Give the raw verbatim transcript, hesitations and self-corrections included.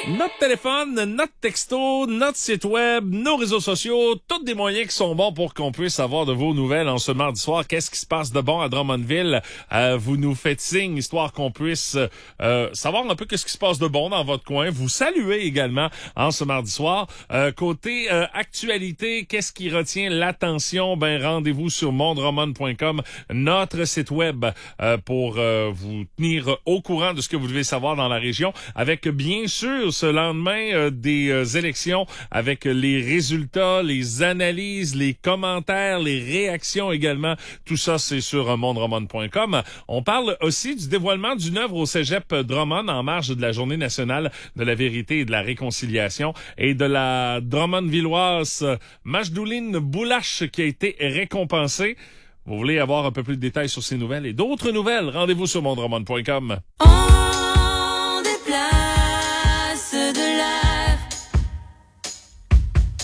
Notre téléphone, notre texto, notre site web, nos réseaux sociaux, tous des moyens qui sont bons pour qu'on puisse avoir de vos nouvelles en ce mardi soir. Qu'est-ce qui se passe de bon à Drummondville? Euh, vous nous faites signe, histoire qu'on puisse euh, savoir un peu qu'est-ce qui se passe de bon dans votre coin. Vous saluez également en ce mardi soir. Euh, côté euh, actualité, qu'est-ce qui retient l'attention? Ben, rendez-vous sur mondroman point com, notre site web, euh, pour euh, vous tenir au courant de ce que vous devez savoir dans la région, avec bien sûr ce lendemain euh, des euh, élections, avec les résultats, les analyses, les commentaires, les réactions également. Tout ça, c'est sur euh, mondroman point com. On parle aussi du dévoilement d'une œuvre au Cégep Drummond en marge de la Journée nationale de la vérité et de la réconciliation, et de la Drummondvilloise Majdouline Boulache qui a été récompensée. Vous voulez avoir un peu plus de détails sur ces nouvelles et d'autres nouvelles? Rendez-vous sur mondroman point com. Oh!